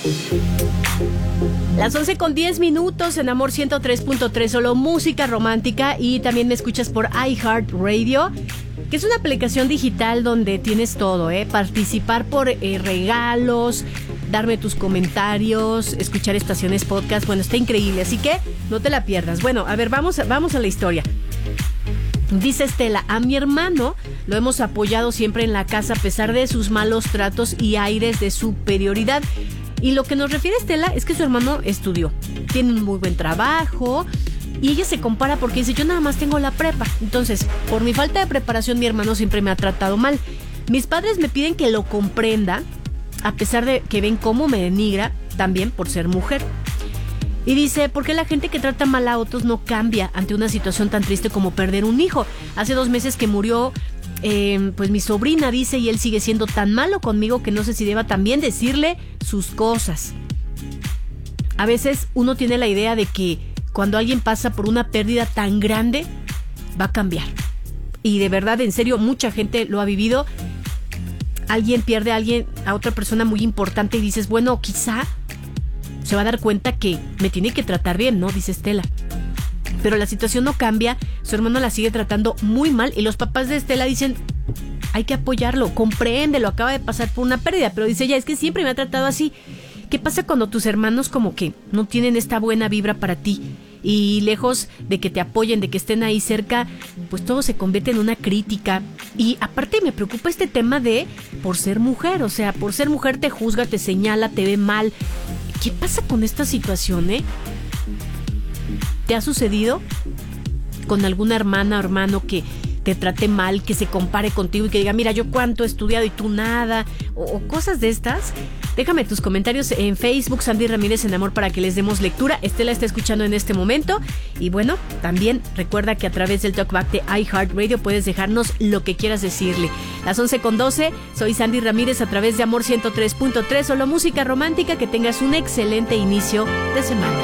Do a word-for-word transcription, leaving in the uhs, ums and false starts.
Las once con diez minutos en Amor ciento tres punto tres, solo música romántica, y también me escuchas por iHeartRadio, que es una aplicación digital donde tienes todo, ¿eh? Participar por eh, regalos, darme tus comentarios, escuchar estaciones podcast. Bueno, está increíble, así que no te la pierdas. Bueno, a ver, vamos, vamos a la historia. Dice Estela: a mi hermano lo hemos apoyado siempre en la casa a pesar de sus malos tratos y aires de superioridad. Y lo que nos refiere Estela es que su hermano estudió, tiene un muy buen trabajo, y ella se compara porque dice: yo nada más tengo la prepa. Entonces, por mi falta de preparación, mi hermano siempre me ha tratado mal. Mis padres me piden que lo comprenda, a pesar de que ven cómo me denigra también por ser mujer. Y dice: ¿por qué la gente que trata mal a otros no cambia ante una situación tan triste como perder un hijo? Hace dos meses que murió eh, pues mi sobrina, dice, y él sigue siendo tan malo conmigo que no sé si deba también decirle sus cosas. A veces uno tiene la idea de que cuando alguien pasa por una pérdida tan grande va a cambiar. Y de verdad, en serio, mucha gente lo ha vivido. Alguien pierde a alguien, a otra persona muy importante, y dices: bueno, quizá se va a dar cuenta que me tiene que tratar bien, ¿no? Dice Estela. Pero la situación no cambia, su hermano la sigue tratando muy mal, y los papás de Estela dicen: hay que apoyarlo, compréndelo, acaba de pasar por una pérdida. Pero dice ella: es que siempre me ha tratado así. ¿Qué pasa cuando tus hermanos como que no tienen esta buena vibra para ti? Y lejos de que te apoyen, de que estén ahí cerca, pues todo se convierte en una crítica. Y aparte me preocupa este tema de por ser mujer, o sea, por ser mujer te juzga, te señala, te ve mal. ¿Qué pasa con esta situación, eh? ¿Te ha sucedido con alguna hermana o hermano que te trate mal, que se compare contigo y que diga: mira, yo cuánto he estudiado y tú nada, o, o cosas de estas? Déjame tus comentarios en Facebook, Sandy Ramírez en Amor, para que les demos lectura. Estela está escuchando en este momento. Y bueno, también recuerda que a través del Talkback de iHeartRadio puedes dejarnos lo que quieras decirle. Las once con doce, soy Sandy Ramírez a través de Amor ciento tres punto tres, solo música romántica. Que tengas un excelente inicio de semana.